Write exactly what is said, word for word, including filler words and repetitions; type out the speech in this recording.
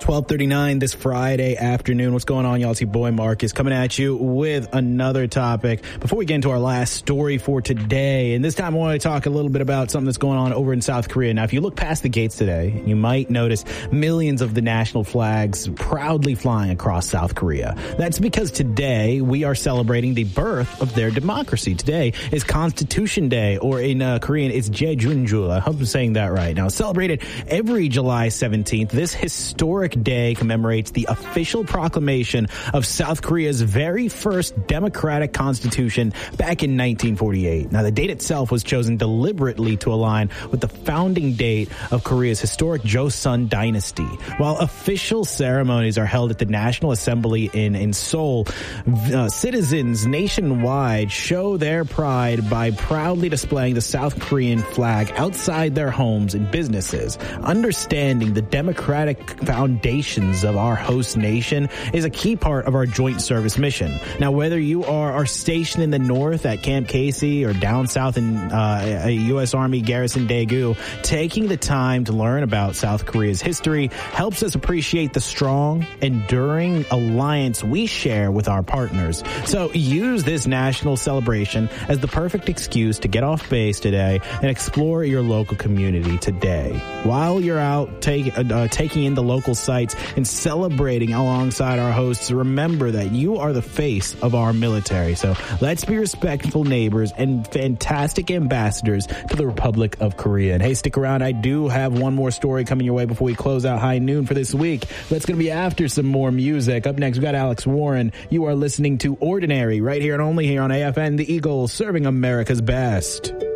twelve thirty-nine this Friday afternoon. What's going on, y'all? It's your boy Marcus coming at you with another topic. Before we get into our last story for today, and this time I want to talk a little bit about something that's going on over in South Korea. Now, if you look past the gates today, you might notice millions of the national flags proudly flying across South Korea. That's because today we are celebrating the birth of their democracy. Today is Constitution Day, or in uh, Korean, it's Jaejunju. I hope I'm saying that right. Now, celebrated every July seventeenth, this historic day commemorates the official proclamation of South Korea's very first democratic constitution back in nineteen forty-eight. Now, the date itself was chosen deliberately to align with the founding date of Korea's historic Joseon dynasty. While official ceremonies are held at the National Assembly in, in Seoul, uh, citizens nationwide show their pride by proudly displaying the South Korean flag outside their homes and businesses. Understanding the democratic foundation of our host nation is a key part of our joint service mission. Now, whether you are, are stationed in the north at Camp Casey or down south in uh, a U S Army Garrison Daegu, taking the time to learn about South Korea's history helps us appreciate the strong, enduring alliance we share with our partners. So use this national celebration as the perfect excuse to get off base today and explore your local community today. While you're out take, uh, taking in the local sites and celebrating alongside our hosts, remember that you are the face of our military. So let's be respectful neighbors and fantastic ambassadors to the Republic of Korea. And hey, stick around. I do have one more story coming your way before we close out High Noon for this week. That's going to be after some more music. Up next, we got Alex Warren. You are listening to Ordinary right here and only here on A F N, The Eagle, serving America's best.